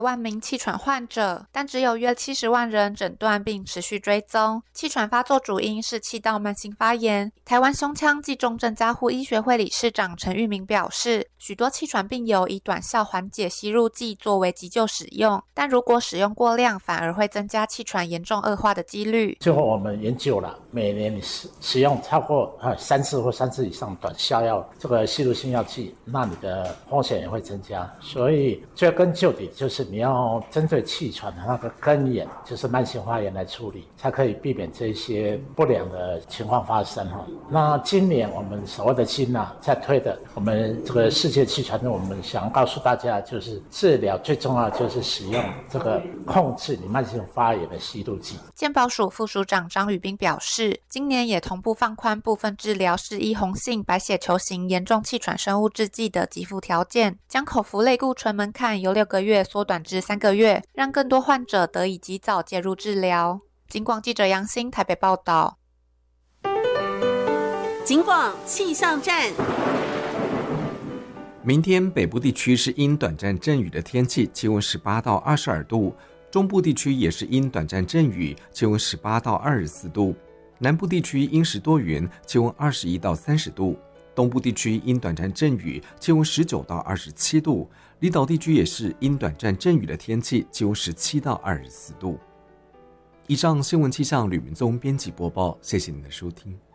万名气喘患者，但只有约70万人诊断并持续追踪。气喘发作主因是气道慢性发炎。台湾胸腔暨重症加护医学会理事长陈玉明表示，许多气喘病友以短效缓解吸入剂作为急救使用，但如果使用过量，反而会增加气喘严重恶化的几率。 最后我们研究了，每年你使用超过3次或3次以上短效药这个吸入性药剂，那你的风险也会增加。所以追根究底，就是你要针对气喘的那个根源，就是慢性发炎来处理，才可以避免这些不良的情况发生。那今年我们所谓的金在推的，我们这个世界气喘日，我们想告诉大家，就是治疗最重要就是使用这个控制你慢性发炎的吸入剂。 健保署副署长张宇彬表示，今年也同步放宽部分治疗适宜红性白血球型严重气喘生物制剂的给付条件，将口服类固醇门槛由6个月缩短至3个月，让更多患者得以及早介入治疗。警广记者杨欣台北报道。 警广气象站。 明天北部地区是因短暂阵雨的天气，气温18到22度；中部地区也是因短暂阵雨，气温18到24度；南部地区阴时多云，气温21到30度；东部地区因短暂阵雨，气温19到27度；离岛地区也是因短暂阵雨的天气，气温17到24度。以上新闻气象吕明宗编辑播报，谢谢您的收听。